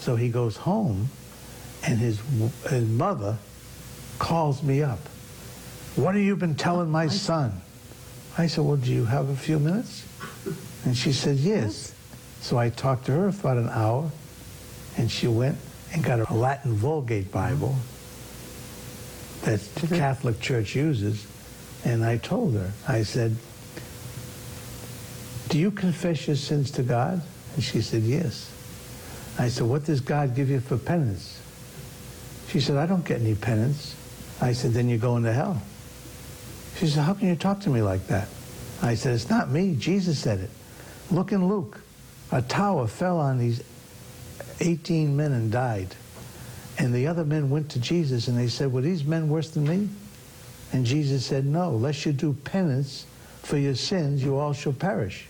So he goes home, and his mother calls me up. What have you been telling my son? I said, well, do you have a few minutes? And she said, yes. So I talked to her for about an hour, and she went and got a Latin Vulgate Bible that the Catholic Church uses. And I told her, I said, do you confess your sins to God? And she said, yes. I said, what does God give you for penance? She said, I don't get any penance. I said, then you're going to hell. She said, how can you talk to me like that? I said, it's not me. Jesus said it. Look in Luke. A tower fell on these 18 men and died. And the other men went to Jesus and they said, were these men worse than me? And Jesus said, no, lest you do penance for your sins, you all shall perish.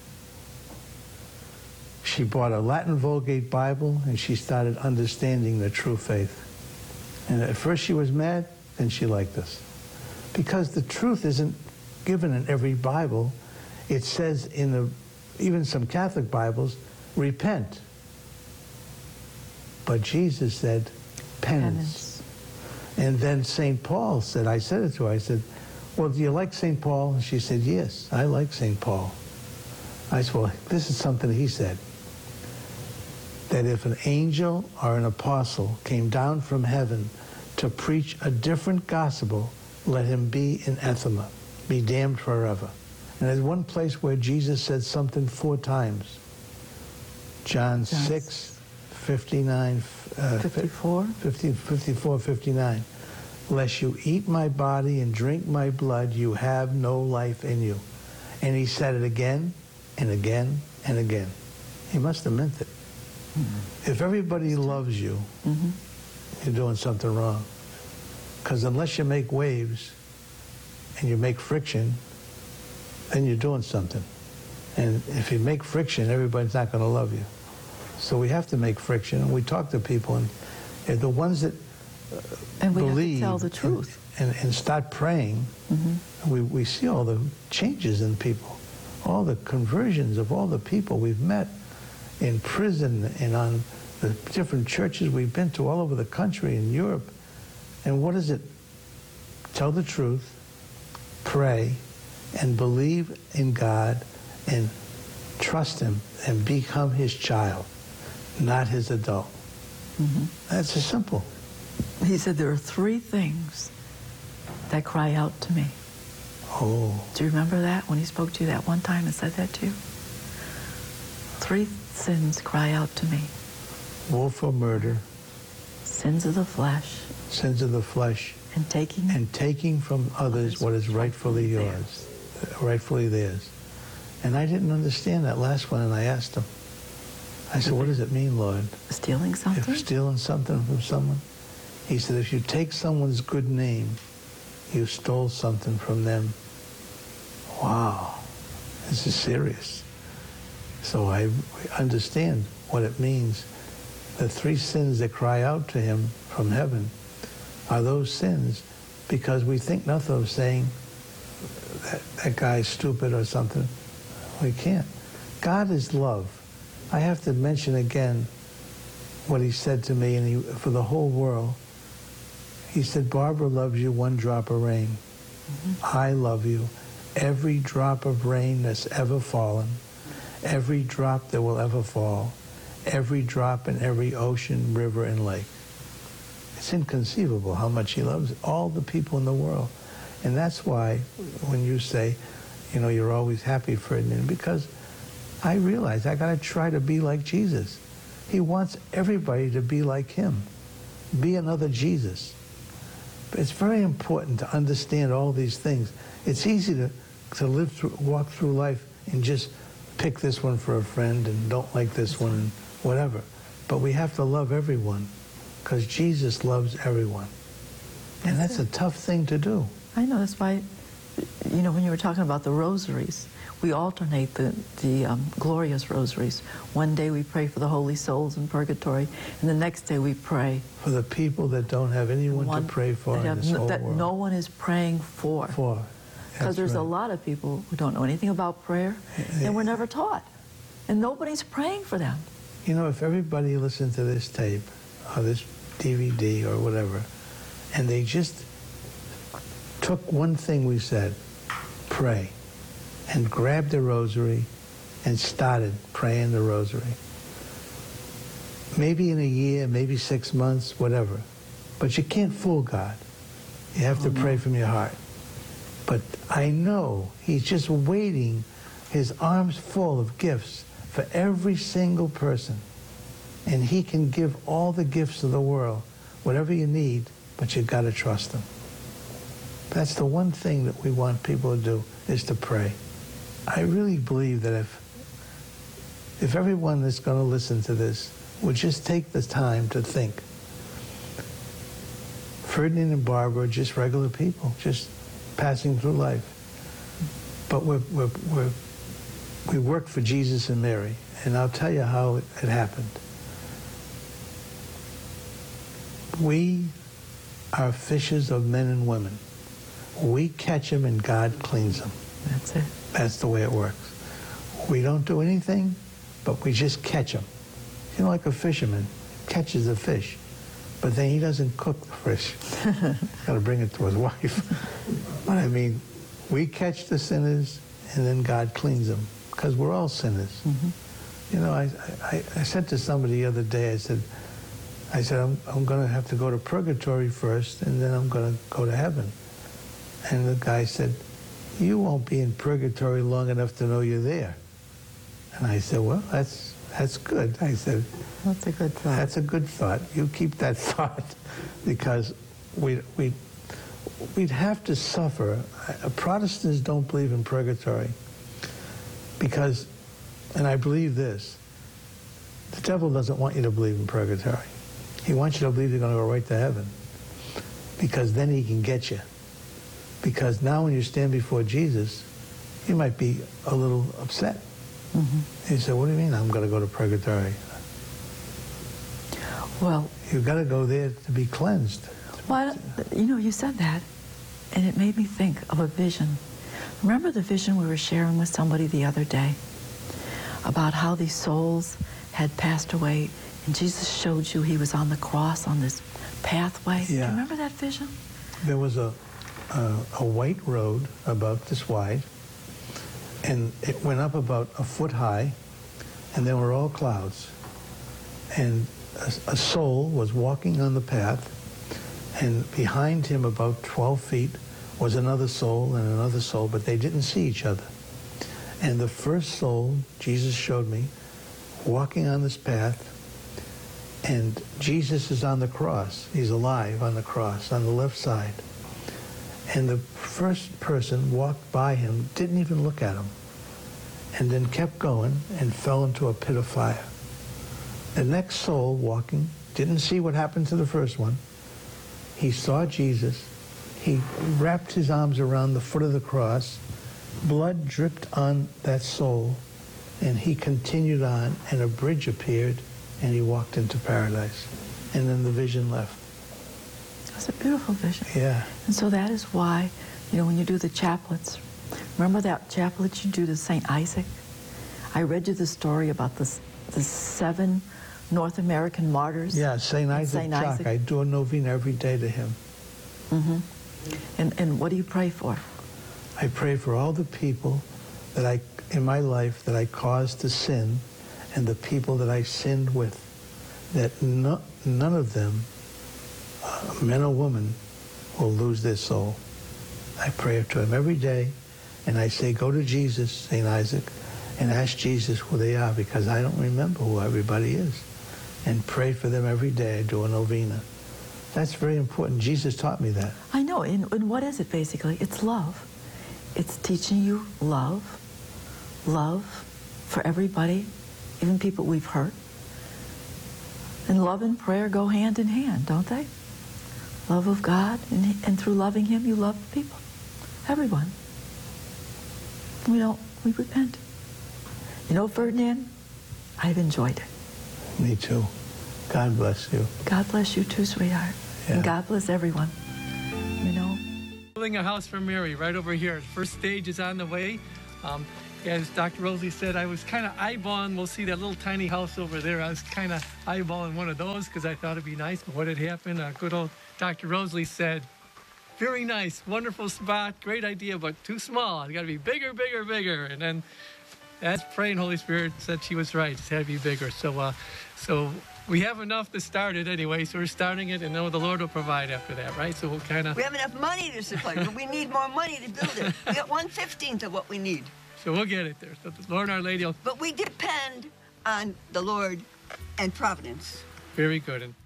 She bought a Latin Vulgate Bible and she started understanding the true faith. And at first she was mad, then she liked us. Because the truth isn't given in every Bible. It says in even some Catholic Bibles, repent. But Jesus said, penance. And then St. Paul said, I said it to her, I said, well, do you like St. Paul? And she said, yes, I like St. Paul. I said, well, this is something he said. That if an angel or an apostle came down from heaven to preach a different gospel, let him be anathema, be damned forever. And there's one place where Jesus said something 4 times. John 6, 59, 54? 54, 59. Lest you eat my body and drink my blood, you have no life in you. And he said it again and again and again. He must have meant it. Mm-hmm. If everybody loves you, mm-hmm. you're doing something wrong. Because unless you make waves and you make friction, then you're doing something. And if you make friction, everybody's not going to love you. So we have to make friction, and we talk to people, and the ones that and we believe have to tell the truth and start praying, mm-hmm. we see all the changes in people, all the conversions of all the people we've met in prison and on the different churches we've been to all over the country in Europe. And what is it? Tell the truth, pray, and believe in God, and trust him, and become his child, not his adult. Mm-hmm. That's as simple. He said there are 3 things that cry out to me. Oh. Do you remember that when he spoke to you that one time and said that to you? 3 sins cry out to me. Willful murder. Sins of the flesh. Sins of the flesh. And taking from others what is rightfully yours. Rightfully theirs. And I didn't understand that last one, and I asked him. I said, what does it mean, Lord? Stealing something? If stealing something from someone? He said, if you take someone's good name, you stole something from them. Wow, this is serious. So I understand what it means. The 3 sins that cry out to him from heaven are those sins, because we think nothing of saying that guy's stupid or something. We can't. God is love. I have to mention again what he said to me, and for the whole world. He said, Barbara loves you 1 drop of rain. Mm-hmm. I love you every drop of rain that's ever fallen, every drop that will ever fall, every drop in every ocean, river, and lake. It's inconceivable how much he loves all the people in the world. And that's why when you say, you know, you're always happy, Ferdinand, because I realize I got to try to be like Jesus. He wants everybody to be like him. Be another Jesus. But it's very important to understand all these things. It's easy to walk through life and just pick this one for a friend and don't like this one and whatever. But we have to love everyone, because Jesus loves everyone. And that's a tough thing to do. I know. That's why, you know, when you were talking about the rosaries, we alternate the glorious rosaries. One day we pray for the holy souls in purgatory, and the next day we pray for the people that don't have anyone to pray for in this whole world. That no one is praying for. Because there's a lot of people who don't know anything about prayer, and were never taught. And nobody's praying for them. You know, if everybody listened to this tape or this DVD or whatever, and they just took one thing we said, pray, and grabbed the rosary and started praying the rosary. Maybe in a year, maybe 6 months, whatever. But you can't fool God. You have to pray from your heart. But I know he's just waiting, his arms full of gifts for every single person. And he can give all the gifts of the world, whatever you need, but you've got to trust him. That's the one thing that we want people to do, is to pray. I really believe that if everyone that's going to listen to this would just take the time to think, Ferdinand and Barbara are just regular people, just passing through life. But we work for Jesus and Mary, and I'll tell you how it happened. We are fishers of men and women. We catch them and God cleans them. That's it. That's the way it works. We don't do anything, but we just catch them. You know, like a fisherman catches a fish, but then he doesn't cook the fish. Got to bring it to his wife. But I mean, we catch the sinners, and then God cleans them, because we're all sinners. You know, I said to somebody the other day, I said, I'm going to have to go to purgatory first, and then I'm going to go to heaven. And the guy said, you won't be in purgatory long enough to know you're there. And I said, well, that's good. I said, that's a good thought. That's a good thought. You keep that thought, because we'd have to suffer. Protestants don't believe in purgatory because, and I believe this, the devil doesn't want you to believe in purgatory. He wants you to believe you're going to go right to heaven, because then he can get you. Because now when you stand before Jesus, you might be a little upset. He said, what do you mean I'm going to go to purgatory? Well, you've got to go there to be cleansed. Well, you know, you said that, and it made me think of a vision. Remember the vision we were sharing with somebody the other day about how these souls had passed away, and Jesus showed you he was on the cross on this pathway? Yeah. Do you remember that vision? There was a white road about this wide, and it went up about a foot high, and there were all clouds. And a soul was walking on the path, and behind him about 12 feet was another soul and another soul, but they didn't see each other. And the first soul, Jesus showed me, walking on this path, and Jesus is on the cross. He's alive on the cross, on the left side. And the first person walked by him, didn't even look at him, and then kept going and fell into a pit of fire. The next soul walking didn't see what happened to the first one. He saw Jesus. He wrapped his arms around the foot of the cross. Blood dripped on that soul, and he continued on, and a bridge appeared, and he walked into paradise. And then the vision left. It's a beautiful vision. Yeah. And so that is why, you know, when you do the chaplets, remember that chaplet you do to St. Isaac? I read you the story about the 7 North American martyrs. Yeah, St. Isaac Jock. I do a novena every day to him. And what do you pray for? I pray for all the people that in my life that I caused to sin, and the people that I sinned with, that none of them, men or women, will lose their soul. I pray to him every day, and I say, go to Jesus, St. Isaac, and ask Jesus who they are, because I don't remember who everybody is. And pray for them every day. I do a novena. That's very important. Jesus taught me that. I know. And what is it, basically? It's love. It's teaching you love for everybody, even people we've hurt. And love and prayer go hand in hand, don't they? Love of God, and through loving him, you love people. Everyone. We repent. You know, Ferdinand, I've enjoyed it. Me too. God bless you. God bless you too, sweetheart. Yeah. And God bless everyone. You know? Building a house for Mary right over here. First stage is on the way. As Dr. Rosalie said, I was kind of eyeballing, we'll see that little tiny house over there. I was kind of eyeballing one of those because I thought it'd be nice. But what had happened, good old Dr. Rosalie said, very nice, wonderful spot, great idea, but too small. It's got to be bigger, bigger, bigger. And then as praying, Holy Spirit said she was right. It's had to be bigger. So we have enough to start it anyway, so we're starting it, and know the Lord will provide after that, right? So we'll kind of... We have enough money to supply, but we need more money to build it. We got 1/15 of what we need. So we'll get it there. So the Lord and Our Lady will... But we depend on the Lord and Providence. Very good. And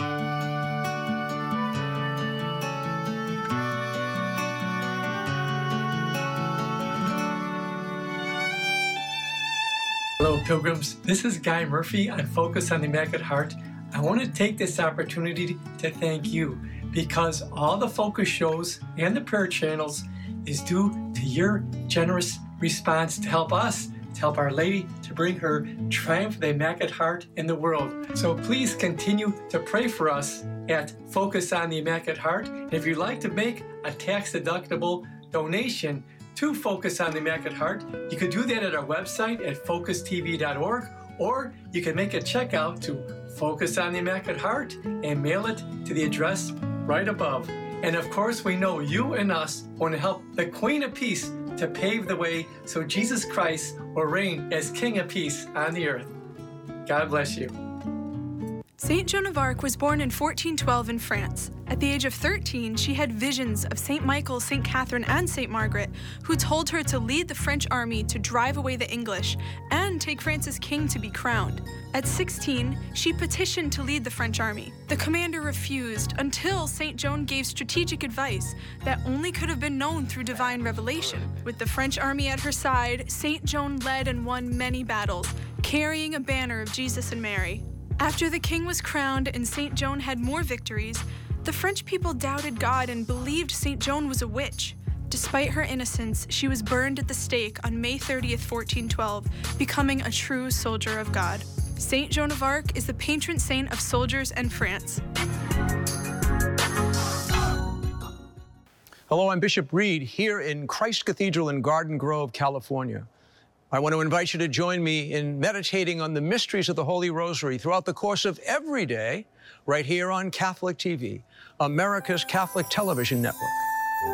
hello, pilgrims. This is Guy Murphy on Focus on the Immaculate Heart. I want to take this opportunity to thank you because all the Focus shows and the prayer channels is due to your generous response to help us, to help Our Lady, to bring her triumph of the Immaculate Heart in the world. So please continue to pray for us at Focus on the Immaculate Heart. And if you'd like to make a tax-deductible donation to Focus on the Immaculate Heart, you could do that at our website at focustv.org, or you can make a check out to Focus on the Immaculate Heart and mail it to the address right above. And of course, we know you and us want to help the Queen of Peace to pave the way so Jesus Christ will reign as King of Peace on the earth. God bless you. Saint Joan of Arc was born in 1412 in France. At the age of 13, she had visions of Saint Michael, Saint Catherine, and Saint Margaret, who told her to lead the French army to drive away the English and take France as king to be crowned. At 16, she petitioned to lead the French army. The commander refused until Saint Joan gave strategic advice that only could have been known through divine revelation. With the French army at her side, Saint Joan led and won many battles, carrying a banner of Jesus and Mary. After the king was crowned and Saint Joan had more victories, the French people doubted God and believed Saint Joan was a witch. Despite her innocence, she was burned at the stake on May 30th, 1412, becoming a true soldier of God. Saint Joan of Arc is the patron saint of soldiers and France. Hello, I'm Bishop Reed here in Christ Cathedral in Garden Grove, California. I want to invite you to join me in meditating on the mysteries of the Holy Rosary throughout the course of every day, right here on Catholic TV, America's Catholic television network.